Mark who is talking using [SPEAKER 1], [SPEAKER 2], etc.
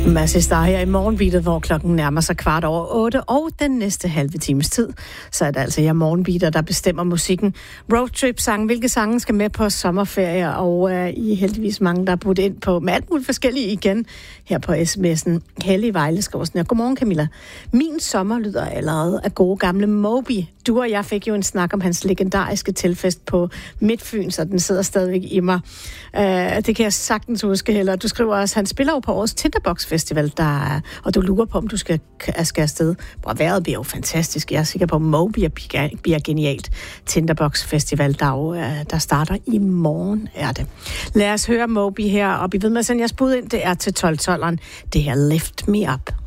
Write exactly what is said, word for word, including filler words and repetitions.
[SPEAKER 1] Masse Star her i morgenbeatet, hvor klokken nærmer sig kvart over otte, og den næste halve times tid, så er det altså jer morgenbeater, der bestemmer musikken. Roadtrip-sange, hvilke sange skal med på sommerferie, og uh, I er heldigvis mange, der er budt ind på med alt muligt forskellige igen her på sms'en. Helle i Vejle skriver sådan her. Godmorgen Camilla. Min sommer lyder allerede af gode gamle Moby. Du og jeg fik jo en snak om hans legendariske tilfest på Midtfyn, så den sidder stadigvæk i mig. Uh, det kan jeg sagtens huske, Helle. Du skriver også, han spiller jo på årets Tinderbox Festival, der, og du lurer på, om du skal, skal afsted. Hvor vejret bliver jo fantastisk. Jeg er sikker på, at Moby bliver genialt. Tinderbox Festival, der, jo, der starter i morgen, er det. Lad os høre Moby her, og vi ved med at sende jeres bud ind. Det er til tolv tolveren. Det her Lift Me Up.